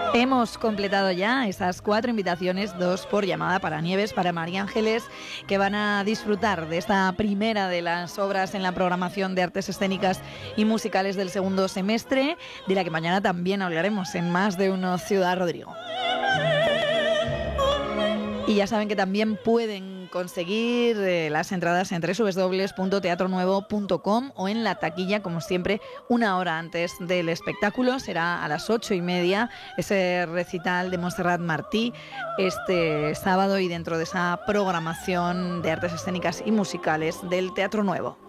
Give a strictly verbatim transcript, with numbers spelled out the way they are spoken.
Hemos completado ya esas cuatro invitaciones, dos por llamada para Nieves, para María Ángeles, que van a disfrutar de esta primera de las obras en la programación de artes escénicas y musicales del segundo semestre, de la que mañana también hablaremos en Más de Uno Ciudad Rodrigo. Y ya saben que también pueden conseguir eh, las entradas en doble u doble u doble u punto teatro nuevo punto com o en la taquilla, como siempre, una hora antes del espectáculo. Será a las ocho y media ese recital de Montserrat Martí este sábado y dentro de esa programación de artes escénicas y musicales del Teatro Nuevo.